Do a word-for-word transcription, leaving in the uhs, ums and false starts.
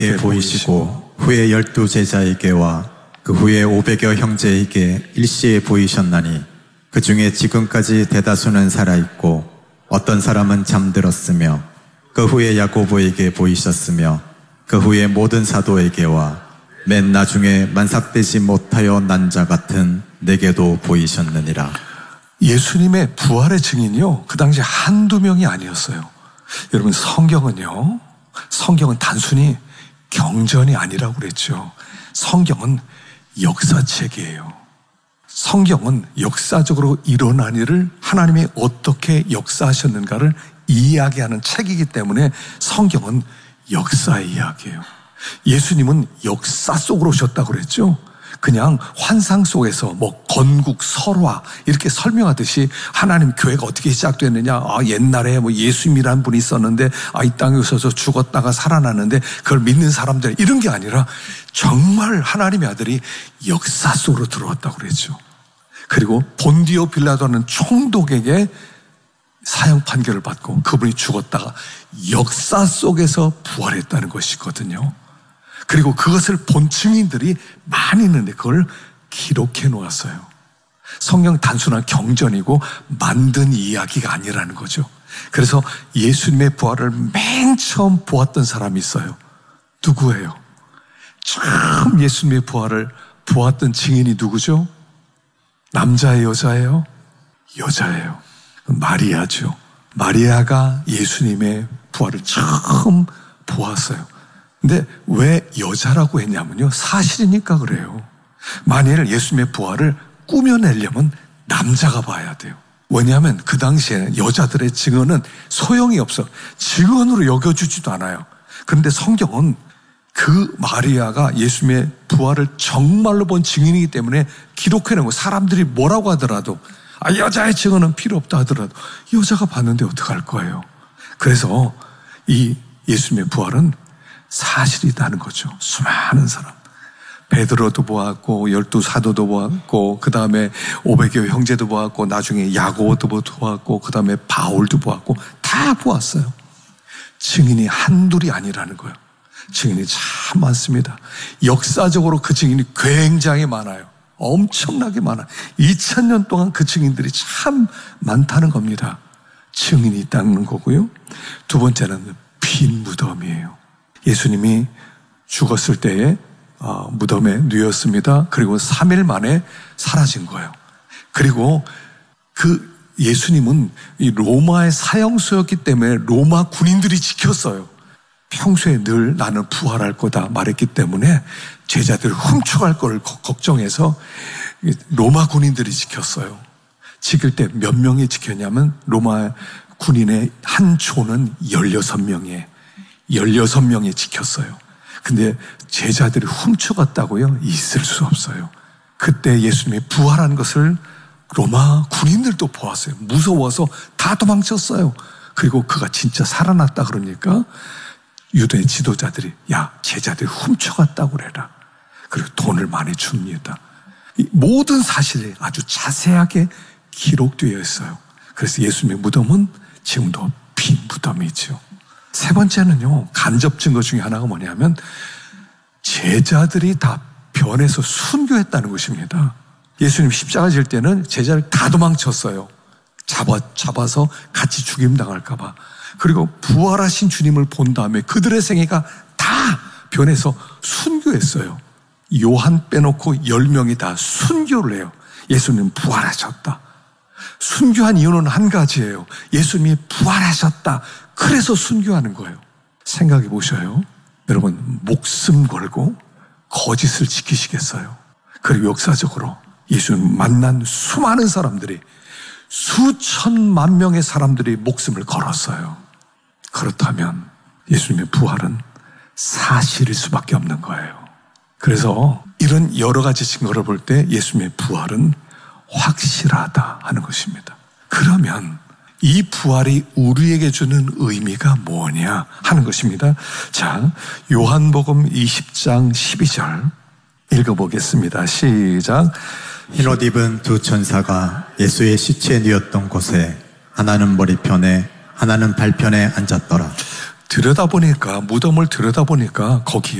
보이시고 후에 열두 제자에게와 그 후에 오백여 형제에게 일시에 보이셨나니 그 중에 지금까지 대다수는 살아있고 어떤 사람은 잠들었으며 그 후에 야고보에게 보이셨으며 그 후에 모든 사도에게와 맨 나중에 만삭되지 못하여 난 자 같은 내게도 보이셨느니라. 예수님의 부활의 증인이요, 그 당시 한두 명이 아니었어요. 여러분, 성경은요, 성경은 단순히 경전이 아니라고 그랬죠. 성경은 역사책이에요. 성경은 역사적으로 일어난 일을 하나님이 어떻게 역사하셨는가를 이야기하는 책이기 때문에 성경은 역사의 이야기예요. 예수님은 역사 속으로 오셨다고 그랬죠. 그냥 환상 속에서 뭐 건국, 설화 이렇게 설명하듯이 하나님 교회가 어떻게 시작됐느냐, 아, 옛날에 뭐 예수님이라는 분이 있었는데 아, 이 땅에 오셔서 죽었다가 살아났는데 그걸 믿는 사람들, 이런 게 아니라 정말 하나님의 아들이 역사 속으로 들어왔다고 그랬죠. 그리고 본디오 빌라도는 총독에게 사형 판결을 받고 그분이 죽었다가 역사 속에서 부활했다는 것이거든요. 그리고 그것을 본 증인들이 많이 있는데 그걸 기록해 놓았어요. 성경 단순한 경전이고 만든 이야기가 아니라는 거죠. 그래서 예수님의 부활을 맨 처음 보았던 사람이 있어요. 누구예요? 처음 예수님의 부활을 보았던 증인이 누구죠? 남자예요, 여자예요? 여자예요. 마리아죠. 마리아가 예수님의 부활을 처음 보았어요. 근데 왜 여자라고 했냐면요, 사실이니까 그래요. 만일 예수님의 부활을 꾸며내려면 남자가 봐야 돼요. 왜냐하면 그 당시에는 여자들의 증언은 소용이 없어. 증언으로 여겨주지도 않아요. 그런데 성경은 그 마리아가 예수님의 부활을 정말로 본 증인이기 때문에 기록해놓은 거, 사람들이 뭐라고 하더라도 아, 여자의 증언은 필요 없다 하더라도 여자가 봤는데 어떡할 거예요. 그래서 이 예수님의 부활은 사실이다는 거죠. 수많은 사람, 베드로도 보았고 열두 사도도 보았고 그 다음에 오백여 형제도 보았고 나중에 야고보도 보았고 그 다음에 바울도 보았고 다 보았어요. 증인이 한둘이 아니라는 거예요. 증인이 참 많습니다. 역사적으로 그 증인이 굉장히 많아요. 엄청나게 많아요. 이천 년 동안 그 증인들이 참 많다는 겁니다. 증인이 있다는 거고요. 두 번째는 빈 무덤이에요. 예수님이 죽었을 때에 어, 무덤에 누웠습니다. 그리고 삼 일 만에 사라진 거예요. 그리고 그 예수님은 이 로마의 사형수였기 때문에 로마 군인들이 지켰어요. 평소에 늘 나는 부활할 거다 말했기 때문에 제자들을 훔쳐갈 걸 걱정해서 로마 군인들이 지켰어요. 지킬 때 몇 명이 지켰냐면 로마 군인의 한 조는 열여섯 명이에요. 열여섯 명이 지켰어요. 근데 제자들이 훔쳐갔다고요? 있을 수 없어요. 그때 예수님이 부활한 것을 로마 군인들도 보았어요. 무서워서 다 도망쳤어요. 그리고 그가 진짜 살아났다 그러니까 유대 지도자들이 야, 제자들이 훔쳐갔다고 그래라. 그리고 돈을 많이 줍니다. 이 모든 사실이 아주 자세하게 기록되어 있어요. 그래서 예수님의 무덤은 지금도 빈 무덤이죠. 세 번째는요, 간접 증거 중에 하나가 뭐냐면 제자들이 다 변해서 순교했다는 것입니다. 예수님 십자가 질 때는 제자를 다 도망쳤어요. 잡아, 잡아서 같이 죽임당할까 봐. 그리고 부활하신 주님을 본 다음에 그들의 생애가 다 변해서 순교했어요. 요한 빼놓고 열 명이 다 순교를 해요. 예수님 부활하셨다. 순교한 이유는 한 가지예요. 예수님이 부활하셨다. 그래서 순교하는 거예요. 생각해 보셔요. 여러분, 목숨 걸고 거짓을 지키시겠어요? 그리고 역사적으로 예수님 만난 수많은 사람들이, 수천만 명의 사람들이 목숨을 걸었어요. 그렇다면 예수님의 부활은 사실일 수밖에 없는 거예요. 그래서 이런 여러 가지 증거를 볼 때 예수님의 부활은 확실하다 하는 것입니다. 그러면 이 부활이 우리에게 주는 의미가 뭐냐 하는 것입니다. 자, 요한복음 이십 장 십이 절 읽어보겠습니다. 시작. 흰옷 입은 두 천사가 예수의 시체에 누웠던 곳에 하나는 머리편에 하나는 발편에 앉았더라. 들여다보니까, 무덤을 들여다보니까 거기에